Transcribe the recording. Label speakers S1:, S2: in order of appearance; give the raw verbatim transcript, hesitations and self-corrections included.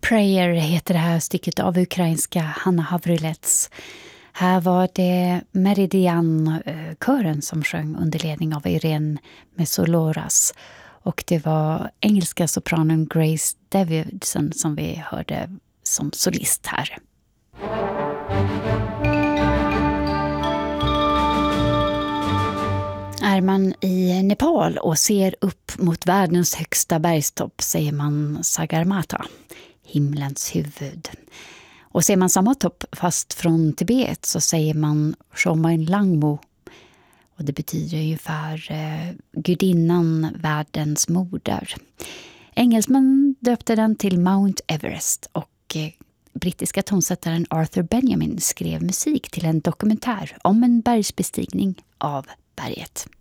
S1: Prayer heter det här stycket av ukrainska Hanna Havrilets. Här var det Meridian-kören som sjöng under ledning av Irene Mesoloras. Och det var engelska sopranen Grace Davidson som vi hörde som solist här. Är man i Nepal och ser upp mot världens högsta bergstopp säger man Sagarmatha, himlens huvud. Och ser man samma topp fast från Tibet så säger man Chomain Langmo. Och det betyder ungefär eh, gudinnan, världens moder. Engelsman döpte den till Mount Everest och eh, brittiska tonsättaren Arthur Benjamin skrev musik till en dokumentär om en bergsbestigning av berget.